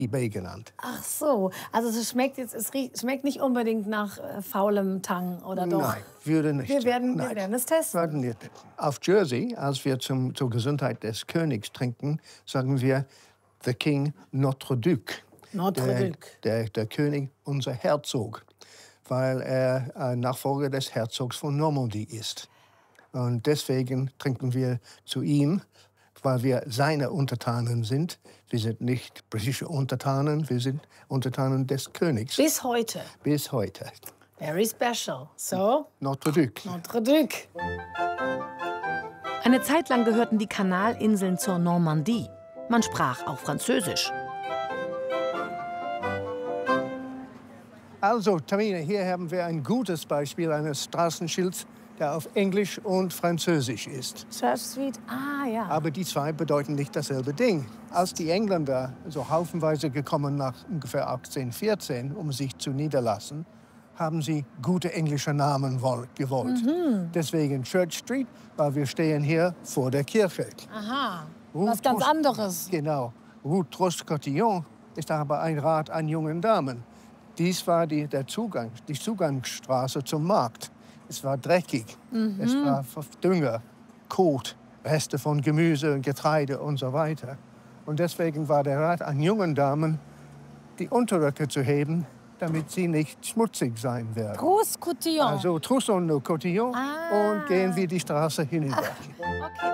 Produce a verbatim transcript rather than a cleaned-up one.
Bay genannt. Ach so, also es schmeckt jetzt, es riecht, schmeckt nicht unbedingt nach äh, faulem Tang, oder doch? Nein, würde nicht. Wir werden, Nein. wir werden es testen. Werden wir- Auf Jersey, als wir zum, zur Gesundheit des Königs trinken, sagen wir The King Notre Duc. Notre der, Duc. Der, der König, unser Herzog, weil er ein Nachfolger des Herzogs von Normandie ist. Und deswegen trinken wir zu ihm, weil wir seine Untertanen sind. Wir sind nicht britische Untertanen, wir sind Untertanen des Königs. Bis heute. Bis heute. Very special. So, Notre Duc. Notre Duc. Eine Zeit lang gehörten die Kanalinseln zur Normandie. Man sprach auch Französisch. Also, Tamina, hier haben wir ein gutes Beispiel eines Straßenschilds, der auf Englisch und Französisch ist. Church Street, ah ja. Aber die zwei bedeuten nicht dasselbe Ding. Als die Engländer so haufenweise gekommen nach ungefähr achtzehnhundertvierzehn, um sich zu niederlassen, haben sie gute englische Namen gewollt. Mhm. Deswegen Church Street, weil wir stehen hier vor der Kirche. Aha, Route was ganz Tros- anderes. Genau. Route Troscotillon ist aber ein Rat an jungen Damen. Dies war die, der Zugang, die Zugangsstraße zum Markt. Es war dreckig, Mhm. es war Dünger, Kot, Reste von Gemüse und Getreide und so weiter. Und deswegen war der Rat an jungen Damen, die Unterröcke zu heben, damit sie nicht schmutzig sein werden. Troscotillon. Also Trousseau-Cotillon Ah. und gehen wir die Straße hinüber. Okay.